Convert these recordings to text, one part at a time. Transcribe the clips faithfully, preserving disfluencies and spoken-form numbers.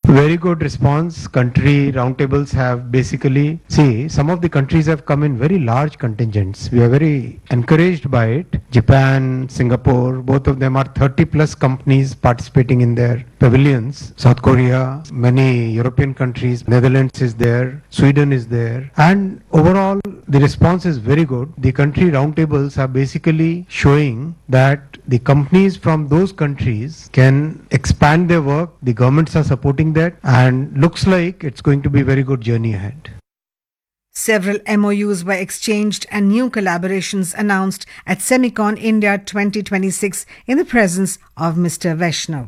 Very good response. Country roundtables have basically, see, some of the countries have come in very large contingents. We are very encouraged by it. Japan, Singapore, both of them are thirty plus companies participating in their pavilions. South Korea, many European countries, Netherlands is there, Sweden is there. And overall, the response is very good. The country roundtables are basically showing that the companies from those countries can expand their work. The governments are supporting that, and looks like it's going to be a very good journey ahead. Several M O Us were exchanged and new collaborations announced at Semicon India twenty twenty-six in the presence of Mister Vaishnav.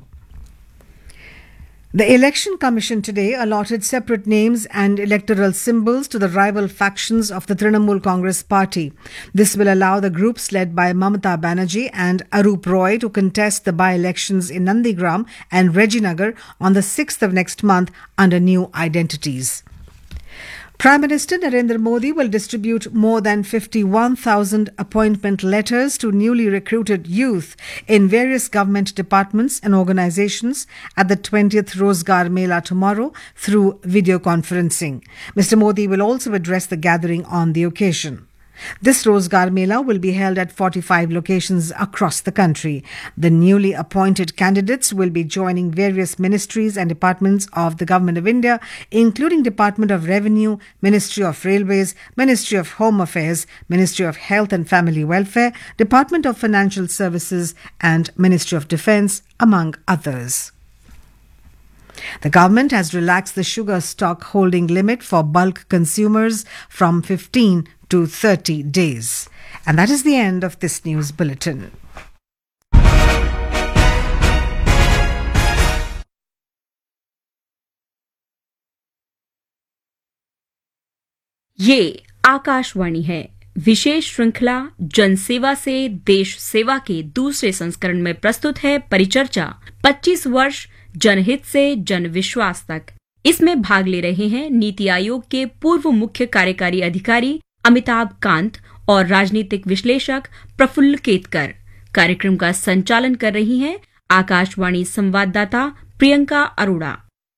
The Election Commission today allotted separate names and electoral symbols to the rival factions of the Trinamool Congress party. This will allow the groups led by Mamata Banerjee and Arup Roy to contest the by-elections in Nandigram and Reginagar on the sixth of next month under new identities. Prime Minister Narendra Modi will distribute more than fifty-one thousand appointment letters to newly recruited youth in various government departments and organizations at the twentieth Rozgar Mela tomorrow through video conferencing. Mister Modi will also address the gathering on the occasion. This Rozgar Mela will be held at forty-five locations across the country. The newly appointed candidates will be joining various ministries and departments of the Government of India, including Department of Revenue, Ministry of Railways, Ministry of Home Affairs, Ministry of Health and Family Welfare, Department of Financial Services and Ministry of Defence, among others. The government has relaxed the sugar stock holding limit for bulk consumers from fifteen to thirty days. And that is the end of this news bulletin. ये आकाशवाणी है। विशेष श्रृंखला जनसेवा से देश सेवा के दूसरे संस्करण में प्रस्तुत है परिचर्चा पच्चीस वर्ष जनहित से जन विश्वास तक। इसमें भाग ले रहे हैं नीति आयोग के पूर्व मुख्य कार्यकारी अधिकारी अमिताभ कांत और राजनीतिक विश्लेषक प्रफुल्ल केतकर। कार्यक्रम का संचालन कर रही हैं आकाशवाणी संवाददाता प्रियंका अरोड़ा।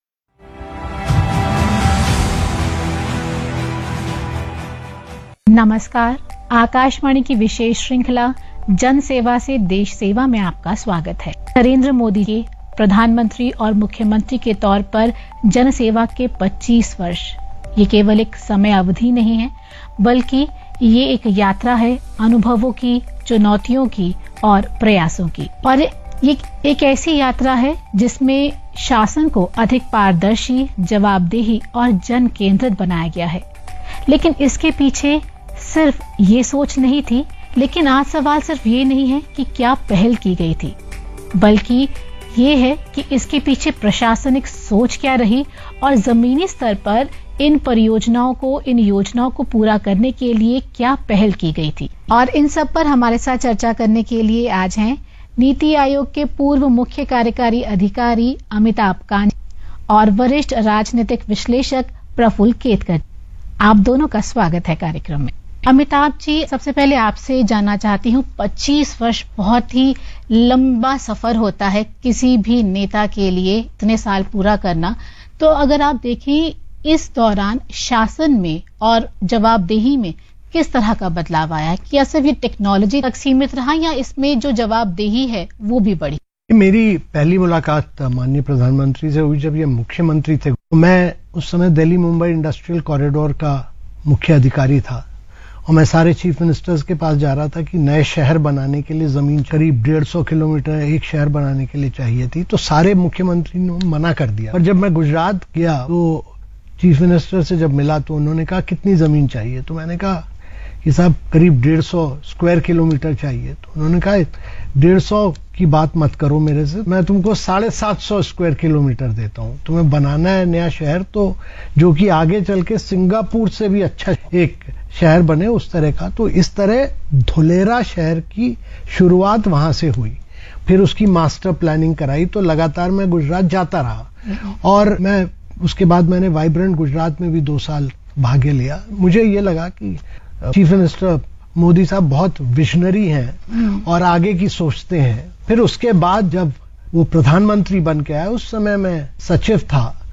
नमस्कार, आकाशवाणी की विशेष श्रृंखला जन सेवा से देश सेवा में आपका स्वागत है। नरेंद्र मोदी के प्रधानमंत्री और मुख्यमंत्री के तौर पर जन सेवा के पच्चीस वर्ष, ये केवल एक समय अवधि नहीं है, बल्कि ये एक यात्रा है अनुभवों की, चुनौतियों की और प्रयासों की। और ये एक ऐसी यात्रा है जिसमें शासन को अधिक पारदर्शी, जवाबदेही और जन केंद्रित बनाया गया है। लेकिन इसके पीछे सिर्फ ये सोच नहीं थी, लेकिन आज सवाल सिर्फ ये नहीं है कि क्या पहल की गई थी, बल्कि ये है कि इसके पीछे प्रशासनिक सोच क्या रही और जमीनी स्तर पर इन परियोजनाओं को, इन योजनाओं को पूरा करने के लिए क्या पहल की गई थी। और इन सब पर हमारे साथ चर्चा करने के लिए आज हैं नीति आयोग के पूर्व मुख्य कार्यकारी अधिकारी अमिताभ कांत और वरिष्ठ राजनीतिक विश्लेषक प्रफुल्ल केतकर। आप दोनों का स्वागत है कार्यक्रम में। अमिताभ जी, सबसे पहले आपसे जानना चाहती हूँ, पच्चीस वर्ष बहुत ही लंबा सफर होता है किसी भी नेता के लिए, इतने साल पूरा करना। तो अगर आप देखें इस दौरान शासन में और जवाबदेही में किस तरह का बदलाव आया है? क्या सिर्फ ये टेक्नोलॉजी तक सीमित रहा या इसमें जो जवाबदेही है वो भी बढ़ी? मेरी पहली मुलाकात माननीय प्रधानमंत्री से हुई जब ये मुख्यमंत्री थे। मैं उस समय दिल्ली मुंबई इंडस्ट्रियल कॉरिडोर का मुख्य अधिकारी था और मैं सारे चीफ मिनिस्टर्स के पास जा रहा था कि नए शहर बनाने के लिए जमीन करीब डेढ़ सौ किलोमीटर एक शहर बनाने के लिए चाहिए थी। तो सारे मुख्यमंत्री ने मना कर दिया। और जब मैं गुजरात गया तो चीफ मिनिस्टर से जब मिला तो उन्होंने कहा कितनी जमीन चाहिए? तो मैंने कहा कि साहब करीब डेढ़ सौ स्क्वायर किलोमीटर चाहिए। तो उन्होंने कहा डेढ़ सौ की बात मत करो मेरे से, मैं तुमको साढ़े सात सौ स्क्वायर किलोमीटर देता हूं। तुम्हें बनाना है नया शहर तो जो कि आगे चल के सिंगापुर से भी अच्छा एक शहर बने उस तरह का। तो इस तरह धुलेरा शहर की शुरुआत वहां से हुई। फिर उसकी मास्टर प्लानिंग कराई। तो लगातार मैं गुजरात जाता रहा और मैं उसके बाद मैंने वाइब्रेंट गुजरात में भी दो साल भागे लिया। मुझे ये लगा कि चीफ मिनिस्टर मोदी साहब बहुत विजनरी हैं और आगे की सोचते हैं। फिर उसके बाद जब वो प्रधानमंत्री बन के आया, उस समय मैं सचिव था